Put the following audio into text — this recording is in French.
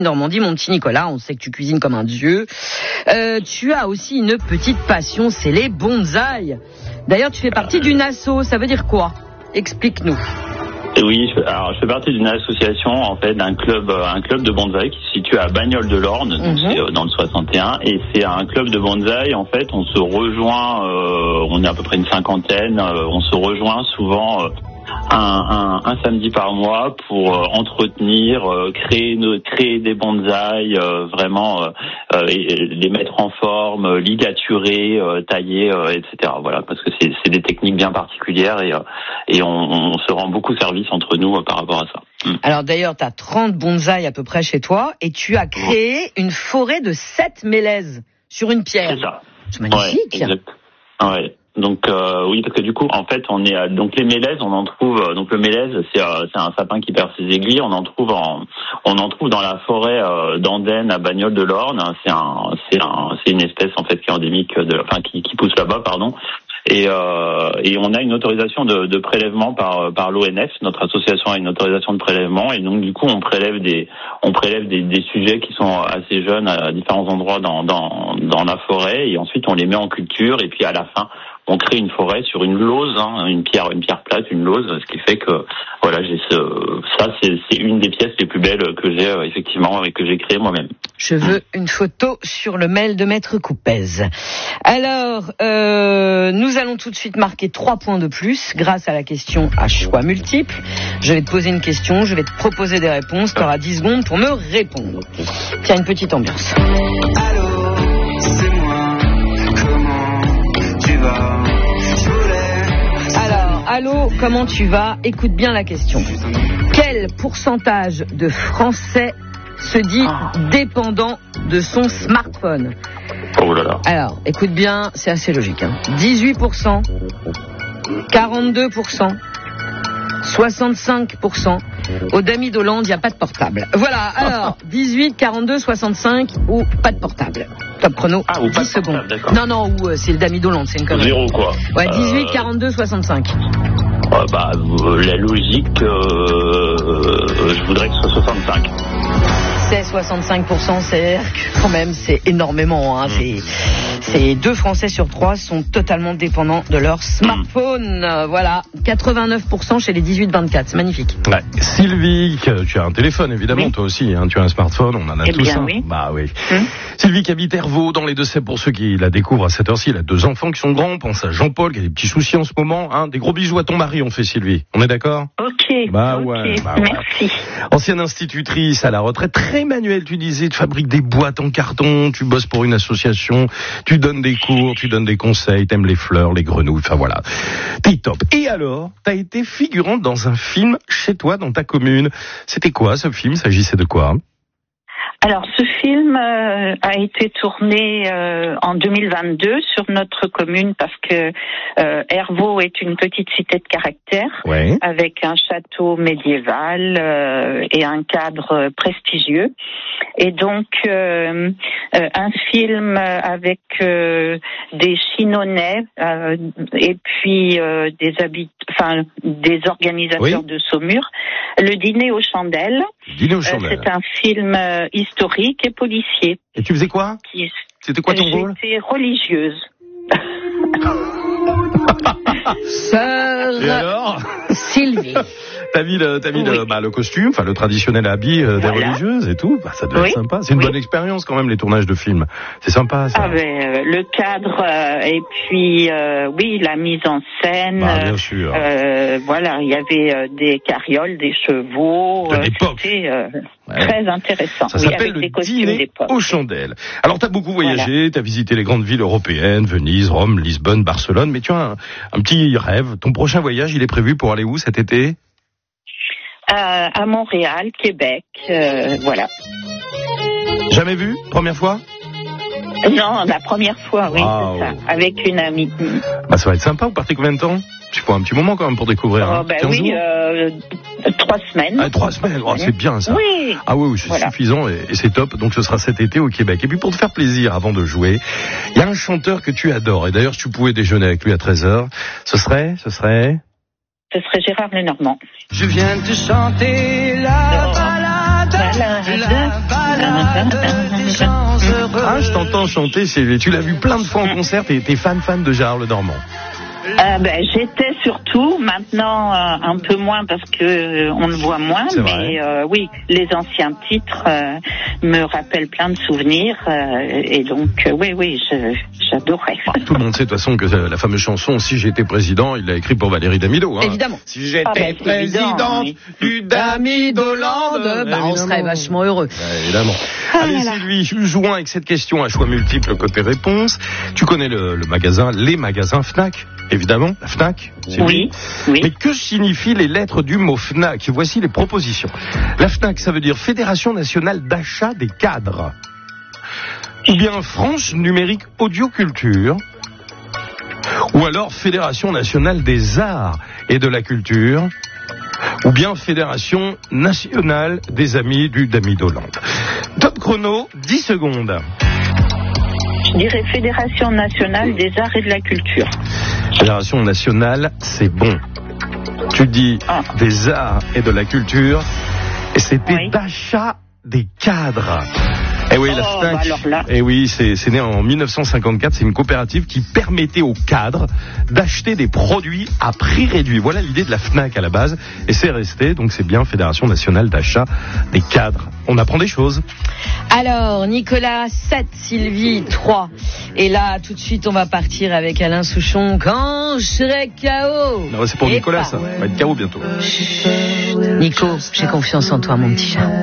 Normandie, mon petit Nicolas, on sait que tu cuisines comme un dieu. Tu as aussi une petite passion, c'est les bonsaïs. D'ailleurs, tu fais partie d'une asso, ça veut dire quoi? Explique-nous. Oui, je fais partie d'une association, en fait, un club de bonsaï qui se situe à Bagnoles-de-l'Orne, donc c'est dans le 61, et c'est un club de bonsaï. En fait, on se rejoint, on est à peu près une cinquantaine, on se rejoint souvent un samedi par mois pour entretenir, créer des bonsaïs, vraiment les mettre en forme, ligaturer, tailler, etc. Voilà, parce que c'est des techniques bien particulières et on se rend beaucoup service entre nous par rapport à ça. Alors d'ailleurs, tu as 30 bonsaïs à peu près chez toi et tu as créé une forêt de 7 mélèzes sur une pierre. C'est ça. C'est magnifique. Ouais, exact. Ouais. Donc oui, parce que du coup, en fait, on est donc les mélèzes, on en trouve. Donc le mélèze, c'est un sapin qui perd ses aiguilles. On en trouve dans la forêt d'Andenne à Bagnoles-de-l'Orne. C'est une espèce en fait qui est endémique qui pousse là-bas, pardon. Et on a une autorisation de prélèvement par l'ONF. Notre association a une autorisation de prélèvement et donc du coup on prélève des sujets qui sont assez jeunes à différents endroits dans la forêt et ensuite on les met en culture et puis à la fin on crée une forêt sur une lose, une pierre plate, une lose, ce qui fait que voilà, c'est une des pièces les plus belles que j'ai effectivement et que j'ai créées moi-même. Je veux une photo sur le mail de Maître Coupez. Alors, nous allons tout de suite marquer 3 points de plus grâce à la question à choix multiples. Je vais te poser une question, je vais te proposer des réponses, tu auras 10 secondes pour me répondre. Tiens, une petite ambiance. Allô, c'est moi, comment tu vas? Alors, allô, comment tu vas? Écoute bien la question. Quel pourcentage de Français se dit dépendant de son smartphone? Oh là là. Alors, écoute bien, c'est assez logique. 18%, 42%, 65%. Au Dami d'Hollande, il n'y a pas de portable. Voilà, alors, 18, 42, 65 ou pas de portable. Top chrono, 10 secondes. Non, c'est le Dami d'Hollande, c'est une connerie. 0 quoi. Ouais, 18, 42, 65. La logique, je voudrais que ce soit 65. C'est 65%, c'est quand même, c'est énormément. C'est 2 Français sur 3 sont totalement dépendants de leur smartphone. Voilà, 89% chez les 18-24, c'est magnifique. Ouais. Sylvie, tu as un téléphone évidemment, toi aussi, tu as un smartphone, on en a tous un. Oui. Bah oui. Sylvie qui habite Hervaux dans les Deux-Sèvres, pour ceux qui la découvrent à cette heure-ci, elle a 2 enfants qui sont grands, pense à Jean-Paul qui a des petits soucis en ce moment. Des gros bisous à ton mari, on fait Sylvie. On est d'accord? Ok. Merci. Ancienne institutrice à la retraite, très manuelle, tu disais, tu fabriques des boîtes en carton, tu bosses pour une association, tu donnes des cours, tu donnes des conseils, t'aimes les fleurs, les grenouilles, enfin voilà. T'es top. Et alors, t'as été figurante dans un film chez toi, dans ta commune. C'était quoi ce film? S'agissait de quoi? Alors, ce film a été tourné en 2022 sur notre commune parce que Hervaux est une petite cité de caractère avec un château médiéval et un cadre prestigieux. Et donc, un film avec des Chinonnais et puis des organisateurs de Saumur. Le Dîner aux Chandelles. C'est un film historique et policier. Et tu faisais quoi? C'était quoi ton rôle? J'étais religieuse. Sœur et alors Sylvie. T'as mis le costume, enfin le traditionnel habit des religieuses et tout. Ça devait être sympa. C'est une bonne expérience quand même, les tournages de films. C'est sympa ça. Le cadre et puis la mise en scène. Bien sûr. Il y avait des carrioles, des chevaux. De l'époque. C'était très intéressant. Ça s'appelle le Dîner aux Chandelles. Alors t'as beaucoup voyagé, t'as visité les grandes villes européennes, Venise, Rome, Lisbonne, Barcelone. Mais tu as un petit rêve. Ton prochain voyage, il est prévu pour aller où cet été? À Montréal, Québec, voilà. Jamais vu? Première fois? Non, la première fois, oui, c'est ça, avec une amie. Ça va être sympa, vous partez combien de temps? Il faut un petit moment quand même pour découvrir. 3 semaines. 3 semaines, c'est bien ça. Oui. Ah oui, c'est suffisant et c'est top. Donc ce sera cet été au Québec. Et puis pour te faire plaisir avant de jouer, il y a un chanteur que tu adores. Et d'ailleurs, si tu pouvais déjeuner avec lui à 13h, ce serait Gérard Lenormand. Je viens te chanter la balade, Ah, je t'entends chanter, Sylvie. Tu l'as vu plein de fois en concert, t'es fan de Gérard Lenormand. J'étais surtout, maintenant un peu moins parce que on le voit moins, mais oui, les anciens titres me rappellent plein de souvenirs et donc oui, j'adorais. Tout le monde sait de toute façon que la fameuse chanson Si j'étais président, il l'a écrit pour Valérie Damido. Hein. Évidemment. Si j'étais présidente du Damidoland, on serait vachement heureux. Évidemment. Allez Sylvie, jouons avec cette question à choix multiples côté réponse. Tu connais le magasin, les magasins Fnac? Évidemment, la Fnac. Oui. Mais que signifient les lettres du mot Fnac? Voici les propositions. La Fnac, ça veut dire Fédération nationale d'achat des cadres. Ou bien France numérique audioculture. Ou alors Fédération nationale des arts et de la culture. Ou bien Fédération nationale des amis du Damidoland. Top chrono, 10 secondes. Je dirais Fédération nationale des arts et de la culture. Fédération nationale, c'est bon. Tu dis des arts et de la culture, et c'était d'achat des cadres. Eh oui, la Fnac, c'est né en 1954, c'est une coopérative qui permettait aux cadres d'acheter des produits à prix réduit. Voilà l'idée de la Fnac à la base, et c'est resté, donc c'est bien Fédération nationale d'achat des cadres. On apprend des choses. Alors, Nicolas, 7, Sylvie, 3. Et là, tout de suite, on va partir avec Alain Souchon. Quand je serai KO. Non, c'est pour Nicolas, ça. On va être KO bientôt. Nico, j'ai confiance en toi, mon petit chat.